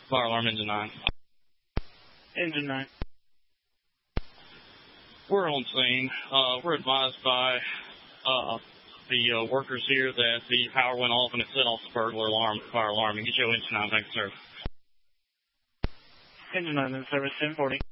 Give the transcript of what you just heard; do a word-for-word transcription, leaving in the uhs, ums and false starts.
Fire alarm engine nine. Engine nine. We're on scene. Uh, we're advised by uh, the uh, workers here that the power went off and it set off the burglar alarm, fire alarm. You can show engine nine, thanks, sir. Engine nine in service, ten forty.